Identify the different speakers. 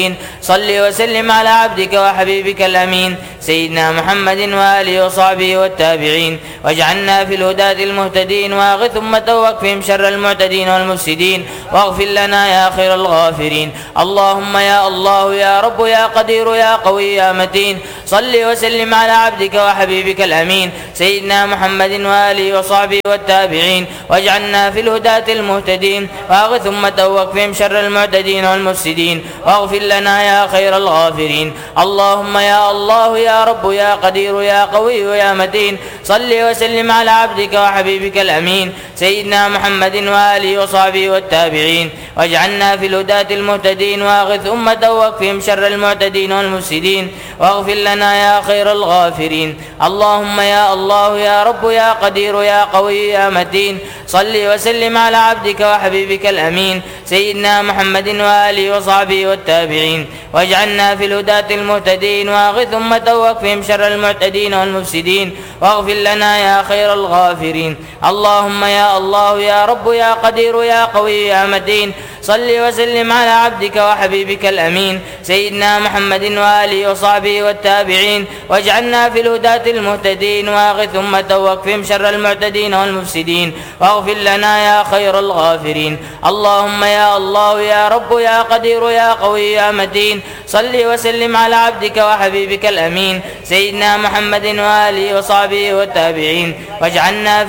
Speaker 1: صل وسلم على عبدك وحبيبك الأمين سيدنا محمد وآله وصحبه والتابعين، واجعلنا في الهداة المهتدين، واغث أمته واكفهم شر المعتدين والمفسدين، واغفر لنا يا خير الغافرين. اللهم يا الله يا رب يا قدير يا قوي يا متين، صل وسلم على عبدك وحبيبك الأمين سيدنا محمد وآله وصحبه والتابعين، واجعلنا في الهداة المهتدين، واغث أمته واكفهم شر المعتدين والمفسدين، واغفر لنا يا خير الغافرين. اللهم يا الله يا رب يا قدير يا قوي يا متين، صل وسلم على عبدك وحبيبك الأمين سيدنا محمد وآله وصحبه والتابعين، واجعلنا في الهداة المهتدين، واغث أمته واكفهم شر المعتدين والمفسدين، واغفر لنا يا خير الغافرين. اللهم يا الله يا رب يا قدير يا قوي يا متين، صل وسلم على عبدك وحبيبك الأمين سيدنا محمد وآله وصحبه والتابعين، واجعلنا في الهداة المهتدين، واغث أمته واكفهم شر المعتدين والمفسدين، واغفر لنا يا خير الغافرين. اللهم يا الله يا رب يا قدير يا قوي يا متين، صل وسلم على عبدك وحبيبك الأمين سيدنا محمد وآله وصحبه والتابعين، واجعلنا في الهداة المهتدين، واغث أمته واكفهم شر المعتدين والمفسدين، واغفر لنا يا خير الغافرين. اللهم يا الله يا رب يا قدير يا قوي يا متين، صل وسلم على عبدك وحبيبك الأمين سيدنا محمد وآله وصحبه والتابعين، واجعلنا